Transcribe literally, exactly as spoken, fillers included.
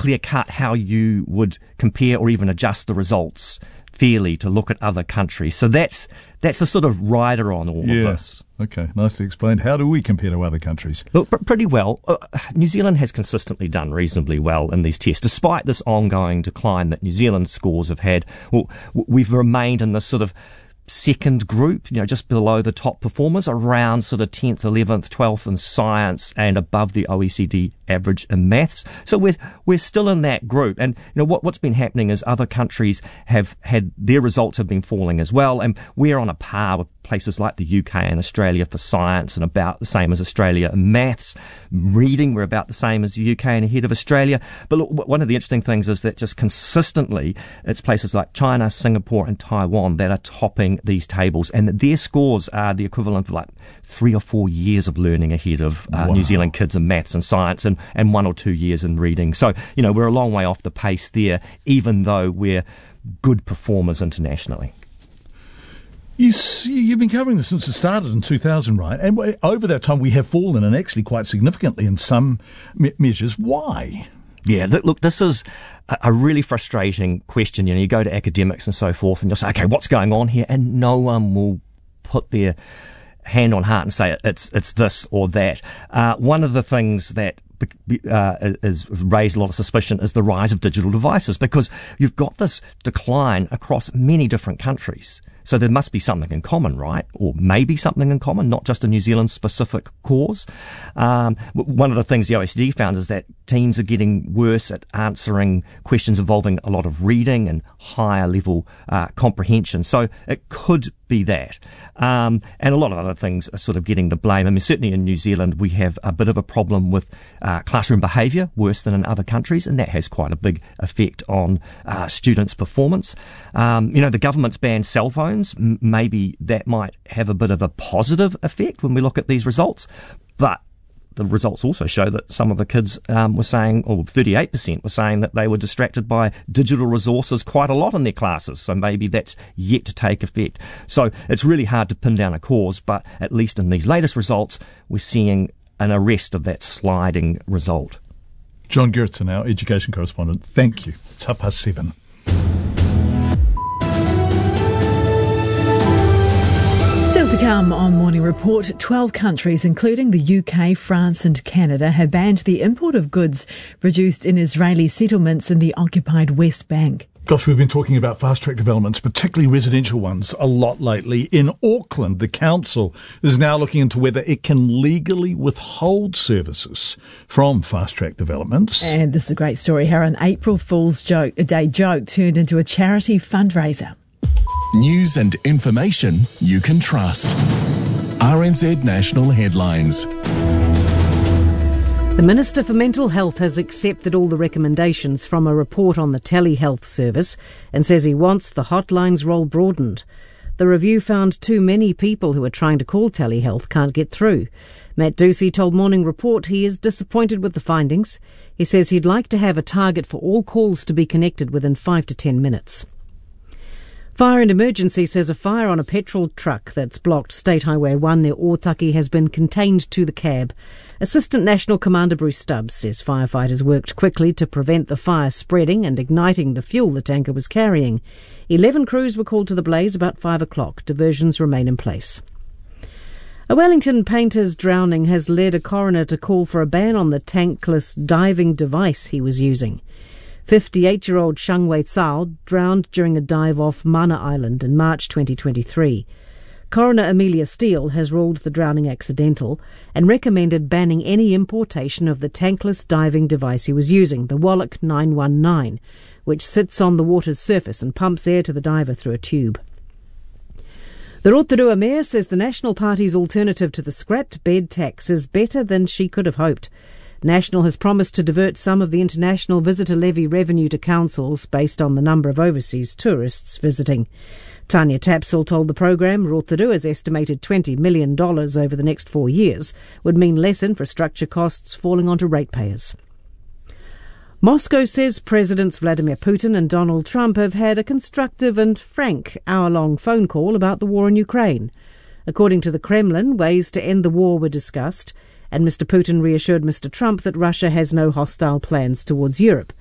clear-cut how you would compare or even adjust the results fairly to look at other countries. So that's that's the sort of rider on all yeah. of this. Okay, nicely explained. How do we compare to other countries? Look, pr- pretty well. Uh, New Zealand has consistently done reasonably well in these tests, despite this ongoing decline that New Zealand's scores have had. Well, w- we've remained in this sort of second group, you know, just below the top performers, around sort of tenth, eleventh, twelfth in science and above the O E C D average in maths. So we're we're still in that group. And you know what what's been happening is other countries have had their results have been falling as well, and we're on a par with places like the U K and Australia for science, and about the same as Australia in maths. Reading, we're about the same as the U K and ahead of Australia. But look, one of the interesting things is that just consistently it's places like China, Singapore and Taiwan that are topping these tables, and their scores are the equivalent of like three or four years of learning ahead of uh, wow. New Zealand kids in maths and science, and, and one or two years in reading. So, you know, we're a long way off the pace there, even though we're good performers internationally. You see, you've been covering this since it started in two thousand, right? And over that time we have fallen, and actually quite significantly in some me- measures. Why? Yeah, look, this is a really frustrating question. You know, you go to academics and so forth, and you'll say, okay, what's going on here? And no one will put their hand on heart and say it's it's this or that. Uh, one of the things that uh, is raised a lot of suspicion is the rise of digital devices, because you've got this decline across many different countries. So there must be something in common, right? Or maybe something in common, not just a New Zealand-specific cause. Um, one of the things the O E C D found is that teens are getting worse at answering questions involving a lot of reading and higher-level uh, comprehension. So it could be that. Um, and a lot of other things are sort of getting the blame. I mean, certainly in New Zealand, we have a bit of a problem with uh, classroom behaviour, worse than in other countries, and that has quite a big effect on uh, students' performance. Um, you know, the government's banned cell phones. M- maybe that might have a bit of a positive effect when we look at these results, but the results also show that some of the kids um, were saying, or thirty-eight percent were saying that they were distracted by digital resources quite a lot in their classes. So maybe that's yet to take effect. So it's really hard to pin down a cause, but at least in these latest results, we're seeing an arrest of that sliding result. John Gerritsen, our education correspondent, thank you. It's half past seven. Still to come on Morning Report, twelve countries, including the U K, France and Canada, have banned the import of goods produced in Israeli settlements in the occupied West Bank. Gosh, we've been talking about fast-track developments, particularly residential ones, a lot lately. In Auckland, the council is now looking into whether it can legally withhold services from fast-track developments. And this is a great story, how an April Fool's joke, a day joke turned into a charity fundraiser. News and information you can trust. R N Z National Headlines. The Minister for Mental Health has accepted all the recommendations from a report on the telehealth service and says he wants the hotline's role broadened. The review found too many people who are trying to call telehealth can't get through. Matt Ducey told Morning Report he is disappointed with the findings. He says he'd like to have a target for all calls to be connected within five to ten minutes. Fire and Emergency says a fire on a petrol truck that's blocked State Highway one near Ōtaki has been contained to the cab. Assistant National Commander Bruce Stubbs says firefighters worked quickly to prevent the fire spreading and igniting the fuel the tanker was carrying. Eleven crews were called to the blaze about five o'clock. Diversions remain in place. A Wellington painter's drowning has led a coroner to call for a ban on the tankless diving device he was using. fifty-eight-year-old Shang Wei Cao drowned during a dive off Mana Island in March twenty twenty-three. Coroner Amelia Steele has ruled the drowning accidental and recommended banning any importation of the tankless diving device he was using, the Wallach nine one nine, which sits on the water's surface and pumps air to the diver through a tube. The Rotorua Mayor says the National Party's alternative to the scrapped bed tax is better than she could have hoped. National has promised to divert some of the international visitor levy revenue to councils based on the number of overseas tourists visiting. Tanya Tapsell told the programme Rotorua's estimated twenty million dollars over the next four years would mean less infrastructure costs falling onto ratepayers. Moscow says Presidents Vladimir Putin and Donald Trump have had a constructive and frank hour-long phone call about the war in Ukraine. According to the Kremlin, ways to end the war were discussed, and Mister Putin reassured Mister Trump that Russia has no hostile plans towards Europe.